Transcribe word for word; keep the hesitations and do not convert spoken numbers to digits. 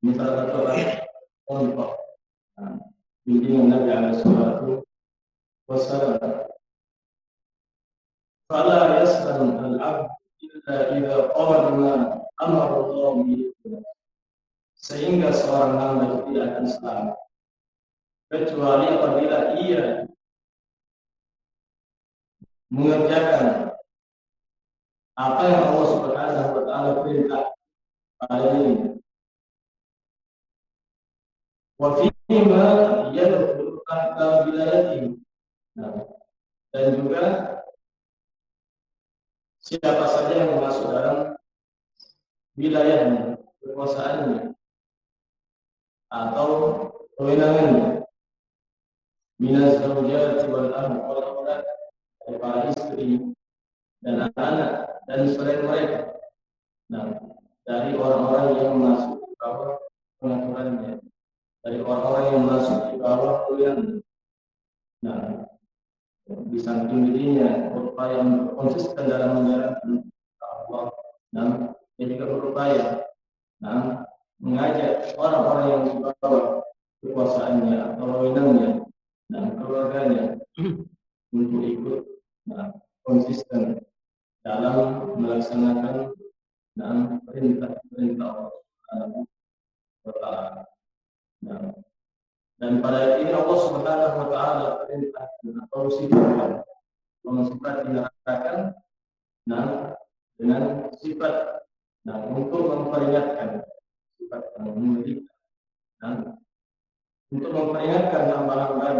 Ini salah satu contoh bimbingan Nabi alaihi salatu wassalam. Fala yaslam al-'abd illa idza qala ma amara Allah bihi. Sehingga seorang hamba itu tidak akan selamat kecuali apabila ia mengerjakan apa yang Allah Subhanahu wa taala perintah pada dirinya. Wa fima yadkhulu tahta wilayatihi. Nah, dan juga siapa saja yang masuk dalam wilayahnya, kekuasaannya atau kewenangannya, minaz zawjati wal ahlak, para istri dan anak-anak dan selain mereka. Nah, dari orang-orang yang masuk di bawah pengaturannya, dari orang-orang yang masuk di bawah kewenangan. Nah, di samping dirinya berupaya untuk konsisten dalam menjalankan Allah, dan dia juga berupaya nah, mengajak orang-orang yang di bawah kekuasaannya atau wewenangnya dan keluarganya untuk ikut nah, konsisten dalam melaksanakan nah, perintah-perintah Allah Subhanahu wa taala. Nah, dan pada ayat ini Allah Subhanahu wa taala perintah atau sifat sifat dinamakan nah dengan sifat nah untuk memperingatkan sifat yang memiliki nah untuk memperingatkan hamba-hamba